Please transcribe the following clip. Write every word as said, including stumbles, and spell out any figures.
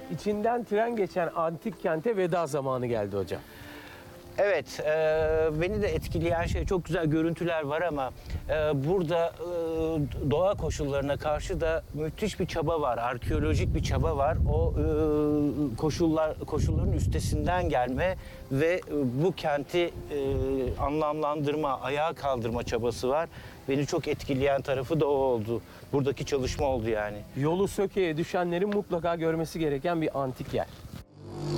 içinden tren geçen antik kente veda zamanı geldi hocam. Evet, e, beni de etkileyen şey, çok güzel görüntüler var ama e, burada e, doğa koşullarına karşı da müthiş bir çaba var, arkeolojik bir çaba var. O e, koşullar koşulların üstesinden gelme ve e, bu kenti e, anlamlandırma, ayağa kaldırma çabası var. Beni çok etkileyen tarafı da o oldu. Buradaki çalışma oldu yani. Yolu Söke'ye düşenlerin mutlaka görmesi gereken bir antik yer.